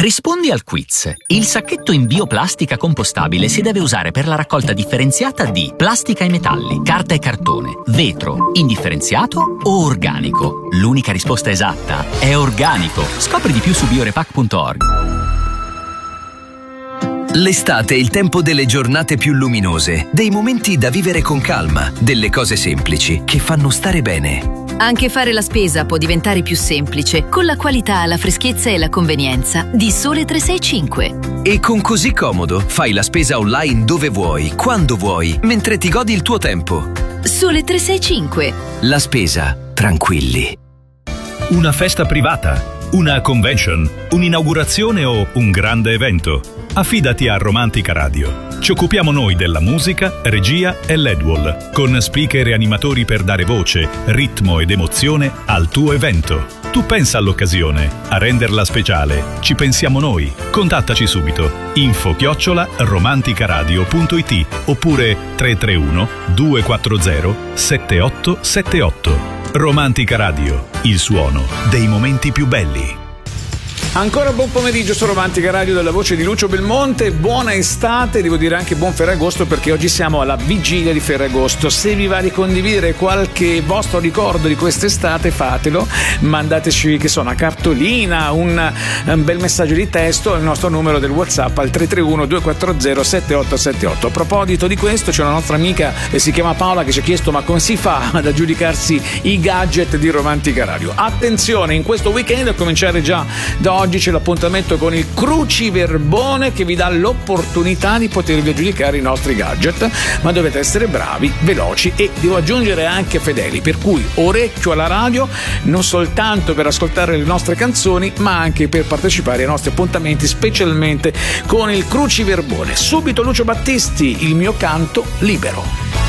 Rispondi al quiz. Il sacchetto in bioplastica compostabile si deve usare per la raccolta differenziata di plastica e metalli, carta e cartone, vetro, indifferenziato o organico. L'unica risposta esatta è organico. Scopri di più su biorepack.org. L'estate è il tempo delle giornate più luminose, dei momenti da vivere con calma, delle cose semplici che fanno stare bene. Anche fare la spesa può diventare più semplice con la qualità, la freschezza e la convenienza di Sole 365. E con Così Comodo fai la spesa online dove vuoi, quando vuoi, mentre ti godi il tuo tempo. Sole 365. La spesa, tranquilli. Una festa privata, una convention, un'inaugurazione o un grande evento. Affidati a Romantica Radio. Ci occupiamo noi della musica, regia e LED-wall, con speaker e animatori per dare voce, ritmo ed emozione al tuo evento. Tu pensa all'occasione, a renderla speciale. Ci pensiamo noi. Contattaci subito. info@romanticaradio.it oppure 331 240 7878. Romantica Radio, il suono dei momenti più belli. Ancora buon pomeriggio su Romantica Radio della voce di Lucio Belmonte, buona estate, devo dire anche buon Ferragosto, perché oggi siamo alla vigilia di Ferragosto. Se vi va di condividere qualche vostro ricordo di quest'estate, fatelo, mandateci che so, una cartolina, un bel messaggio di testo al nostro numero del WhatsApp al 331 240 7878. A proposito di questo, c'è una nostra amica che si chiama Paola che ci ha chiesto ma come si fa ad aggiudicarsi i gadget di Romantica Radio. Attenzione, in questo weekend, a cominciare già da oggi, c'è l'appuntamento con il Cruciverbone che vi dà l'opportunità di potervi aggiudicare i nostri gadget, ma dovete essere bravi, veloci e devo aggiungere anche fedeli, per cui orecchio alla radio non soltanto per ascoltare le nostre canzoni ma anche per partecipare ai nostri appuntamenti, specialmente con il Cruciverbone. Subito Lucio Battisti, il mio canto libero.